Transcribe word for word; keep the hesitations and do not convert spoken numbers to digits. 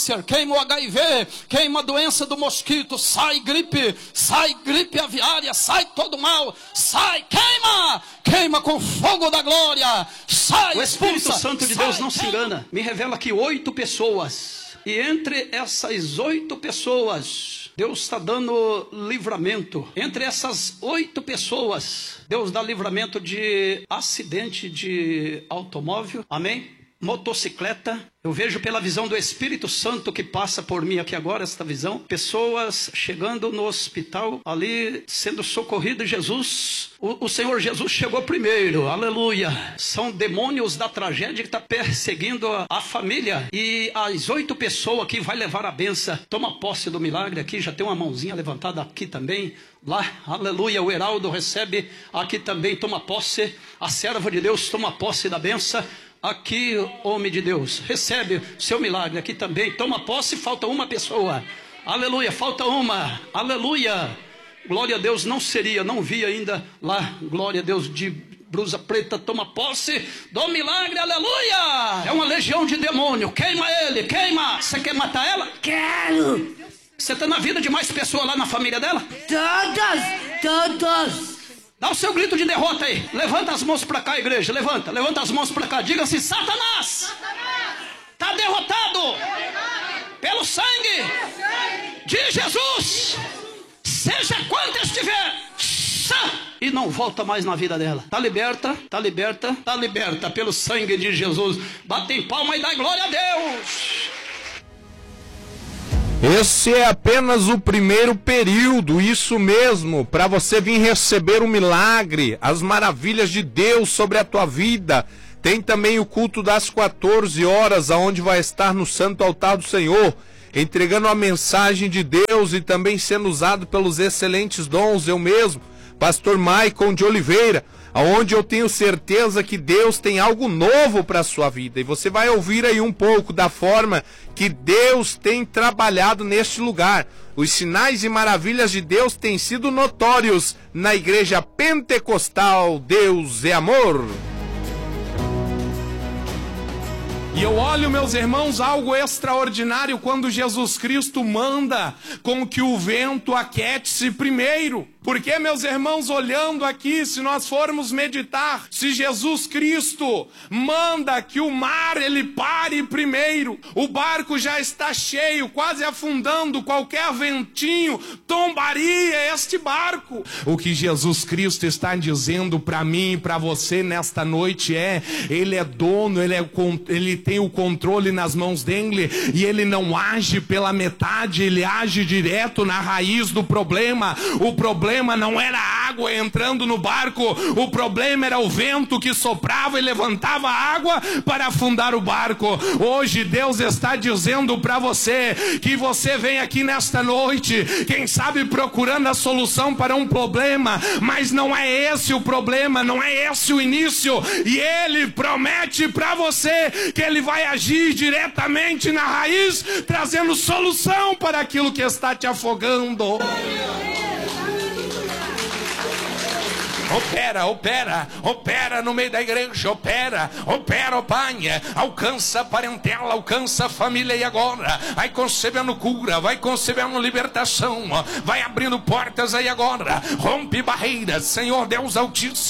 queima o H I V, queima a doença do mosquito, sai gripe, sai gripe aviária, sai todo mal, sai, queima, queima com fogo da glória, sai. O Espírito expulsa, Santo de sai, Deus não se engana, me revela que oito pessoas, e entre essas oito pessoas, Deus está dando livramento. Entre essas oito pessoas, Deus dá livramento de acidente de automóvel, amém? Motocicleta. Eu vejo pela visão do Espírito Santo que passa por mim aqui agora, esta visão, pessoas chegando no hospital, ali sendo socorrido. Jesus, o, o Senhor Jesus chegou primeiro, aleluia. São demônios da tragédia que está perseguindo a, a família, e as oito pessoas aqui vai levar a benção. Toma posse do milagre aqui, já tem uma mãozinha levantada aqui também, lá, aleluia. O Heraldo recebe aqui também, toma posse, a serva de Deus toma posse da benção. Aqui, homem de Deus, recebe o seu milagre aqui também, toma posse. Falta uma pessoa, aleluia, falta uma, aleluia, glória a Deus. Não seria, não vi ainda lá, glória a Deus, de blusa preta, toma posse do milagre, aleluia. É uma legião de demônio, queima ele, queima. Você quer matar ela? Quero. Você está na vida de mais pessoas lá na família dela? Todos, todos. Dá o seu grito de derrota aí. Levanta as mãos para cá, igreja. Levanta, levanta as mãos para cá. Diga assim: Satanás está derrotado pelo sangue de Jesus. Seja quanto estiver, e não volta mais na vida dela. Está liberta, está liberta, está liberta pelo sangue de Jesus. Bate em palma e dá glória a Deus. Esse é apenas o primeiro período, isso mesmo, para você vir receber o milagre, as maravilhas de Deus sobre a tua vida. Tem também o culto das quatorze horas, aonde vai estar no Santo Altar do Senhor, entregando a mensagem de Deus e também sendo usado pelos excelentes dons, eu mesmo, pastor Maicon de Oliveira, aonde eu tenho certeza que Deus tem algo novo para a sua vida. E você vai ouvir aí um pouco da forma que Deus tem trabalhado neste lugar. Os sinais e maravilhas de Deus têm sido notórios na igreja pentecostal. Deus é amor. E eu olho, meus irmãos, algo extraordinário quando Jesus Cristo manda com que o vento aquete-se primeiro. Porque, meus irmãos, olhando aqui, se nós formos meditar, se Jesus Cristo manda que o mar ele pare primeiro, o barco já está cheio, quase afundando, qualquer ventinho tombaria este barco. O que Jesus Cristo está dizendo para mim e para você nesta noite é: Ele é dono, ele, é, ele tem o controle nas mãos dele, e Ele não age pela metade, Ele age direto na raiz do problema. O problema não era a água entrando no barco, o problema era o vento que soprava e levantava a água para afundar o barco. Hoje Deus está dizendo para você que você vem aqui nesta noite, quem sabe procurando a solução para um problema, mas não é esse o problema, não é esse o início, e Ele promete para você que Ele vai agir diretamente na raiz, trazendo solução para aquilo que está te afogando. Opera, opera, opera no meio da igreja, opera, opera, ó Pai, alcança a parentela, alcança a família, e agora vai concebendo cura, vai concebendo libertação, vai abrindo portas aí agora, rompe barreiras, Senhor Deus Altíssimo.